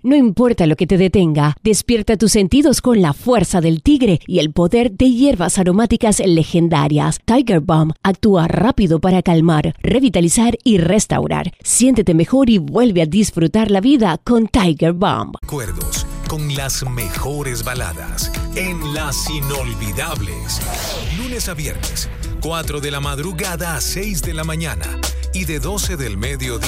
No importa lo que te detenga, despierta tus sentidos con la fuerza del tigre y el poder de hierbas aromáticas legendarias. Tiger Balm actúa rápido para calmar, revitalizar y restaurar. Siéntete mejor y vuelve a disfrutar la vida con Tiger Balm. Recuerdos con las mejores baladas en Las Inolvidables. Lunes a viernes, 4 de la madrugada a 6 de la mañana y de 12 del mediodía